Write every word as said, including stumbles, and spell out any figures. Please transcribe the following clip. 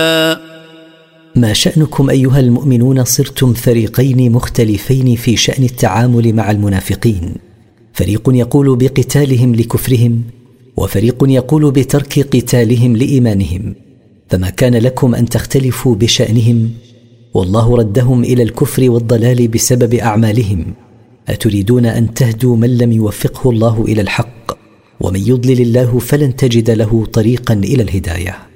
ما شأنكم أيها المؤمنون صرتم فريقين مختلفين في شأن التعامل مع المنافقين، فريق يقول بقتالهم لكفرهم، وفريق يقول بترك قتالهم لإيمانهم، فما كان لكم أن تختلفوا بشأنهم، والله ردهم إلى الكفر والضلال بسبب أعمالهم. أتريدون أن تهدوا من لم يوفقه الله إلى الحق؟ ومن يضلل الله فلن تجد له طريقا إلى الهداية.